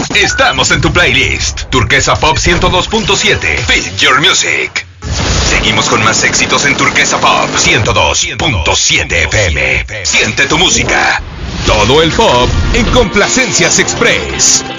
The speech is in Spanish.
Estamos en tu playlist. Turquesa Pop 102.7. Feel your music. Seguimos con más éxitos en Turquesa Pop 102.7 FM. Siente tu música. Todo el pop en Complacencias Express.